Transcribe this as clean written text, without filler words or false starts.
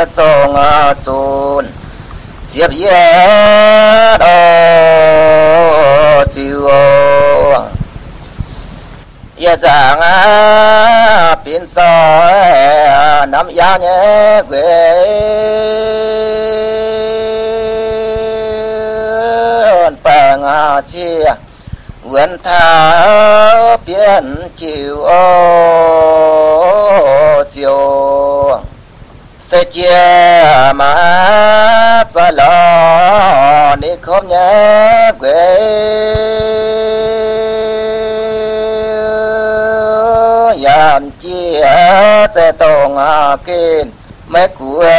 sông chôn chiếp ye đo chiu ye giang pin so nam ya nhé quê bang chia vườn thảo biển chiều chiều sẽ chia mà cho lo đi không nhớ quê yam chia sẽ tông kinh mấy cụ